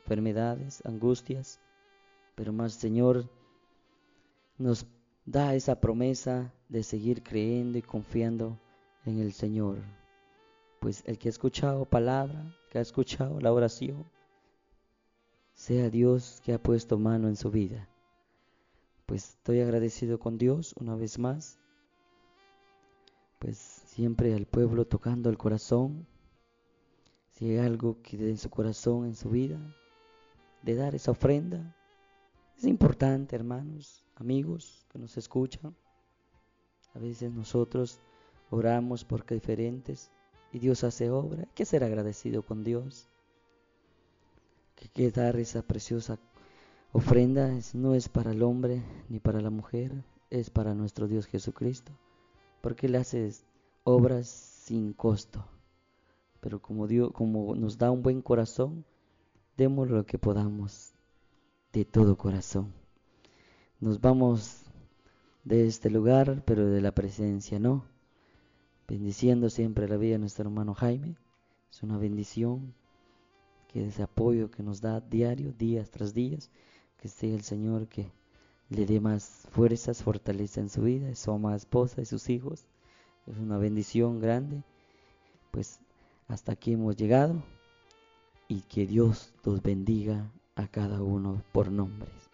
enfermedades, angustias, pero más Señor nos da esa promesa de seguir creyendo y confiando en el Señor. Pues el que ha escuchado palabra, que ha escuchado la oración, sea Dios que ha puesto mano en su vida. Pues estoy agradecido con Dios una vez más, pues siempre al pueblo tocando el corazón. Si hay algo que dé en su corazón, en su vida, de dar esa ofrenda, es importante, hermanos, amigos que nos escuchan. A veces nosotros oramos por diferentes y Dios hace obra. Hay que ser agradecido con Dios. Hay que dar esa preciosa ofrenda. No es para el hombre ni para la mujer, es para nuestro Dios Jesucristo, porque Él hace obras sin costo. Pero como Dios, como nos da un buen corazón, demos lo que podamos de todo corazón. Nos vamos de este lugar, pero de la presencia no. Bendiciendo siempre la vida de nuestro hermano Jaime. Es una bendición que ese apoyo que nos da diario, días tras días, que sea el Señor que le dé más fuerzas, fortaleza en su vida, su amada esposa y sus hijos. Es una bendición grande. Pues hasta aquí hemos llegado y que Dios los bendiga a cada uno por nombres.